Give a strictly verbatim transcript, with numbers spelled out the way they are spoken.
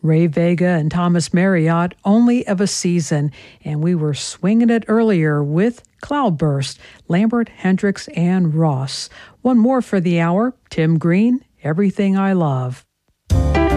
Ray Vega and Thomas Marriott, Only of a Season. And we were swinging it earlier with Cloudburst, Lambert, Hendricks, and Ross. One more for the hour, Tim Green, Everything I Love.